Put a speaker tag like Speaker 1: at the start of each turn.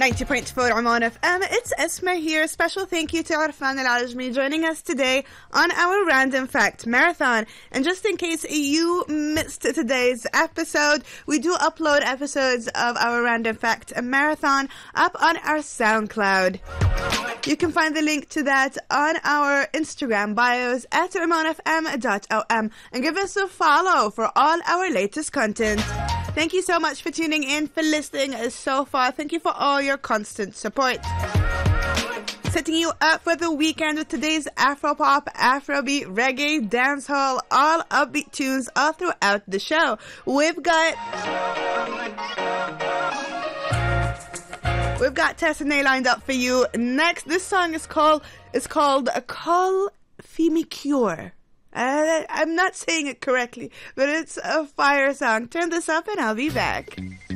Speaker 1: 90.4 Oman FM. It's Esma here. Special thank you to Arfan Al-Ajmi joining us today on our Random Fact Marathon. And just in case you missed today's episode, we do upload episodes of our Random Fact Marathon up on our SoundCloud. You can find the link to that on our Instagram bios at omanfm.om and give us a follow for all our latest content. Thank you so much for tuning in, for listening so far. Thank you for all your constant support. Setting you up for the weekend with today's Afropop, Afrobeat, reggae, dancehall, all upbeat tunes all throughout the show. We've got Tessane lined up for you next. This song is called Call Fimi Cure. I'm not saying it correctly, but it's a fire song. Turn this up and I'll be back.